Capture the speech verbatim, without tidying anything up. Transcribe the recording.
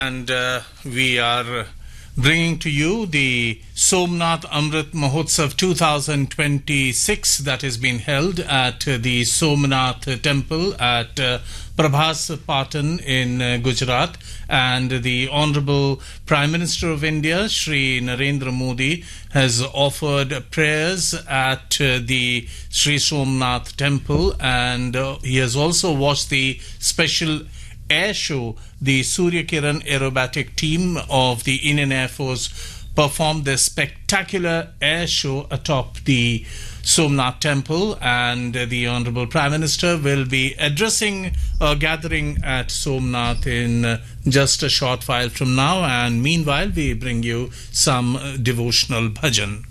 And uh, we are bringing to you the Somnath Amrit Mahotsav two thousand twenty-six that has been held at uh, the Somnath Temple at uh, Prabhas Patan in uh, Gujarat, and the Honorable Prime Minister of India, Shri Narendra Modi, has offered prayers at uh, the Sri Somnath Temple, and uh, he has also watched the special air show. The Surya Kiran aerobatic team of the Indian Air Force performed their spectacular air show atop the Somnath Temple, and the Honorable Prime Minister will be addressing a gathering at Somnath in just a short while from now. And meanwhile, we bring you some devotional bhajan.